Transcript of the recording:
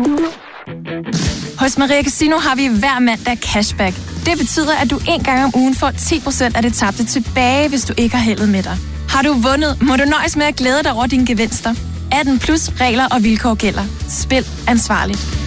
Hos Maria Casino har vi hver mandag cashback. Det betyder, at du en gang om ugen får 10% af det tabte tilbage, hvis du ikke har heldet med dig. Har du vundet, må du nøjes med at glæde dig over dine gevinster. 18+ regler og vilkår gælder. Spil ansvarligt.